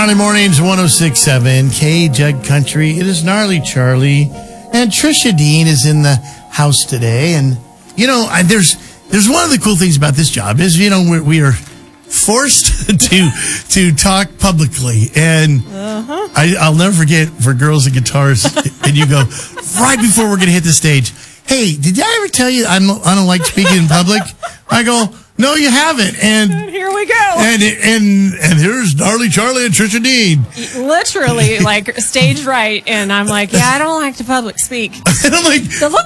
Gnarly Mornings, 106.7 K Jug Country. It is Gnarly Charlie, and Trisha Dean is in the house today. And there's one of the cool things about this job is we are forced to talk publicly, and I'll never forget for Girls and Guitars. And you go right before we're going to hit the stage. Hey, did I ever tell you I don't like speaking in public? I go, no, you haven't. And here we go. And here's Gnarly Charlie and Trisha Dean. Literally, like, stage right. And I'm like, yeah, I don't like to public speak. And I'm like, the look